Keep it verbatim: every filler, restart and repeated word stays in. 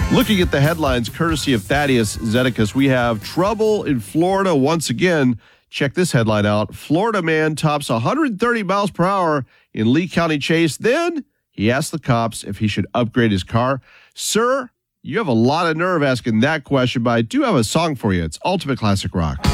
Looking at the headlines, courtesy of Thaddeus Zedekis, we have trouble in Florida once again. Check this headline out. Florida man tops one hundred thirty miles per hour in Lee County Chase. Then he asked the cops if he should upgrade his car. Sir, you have a lot of nerve asking that question, but I do have a song for you. It's Ultimate Classic Rock.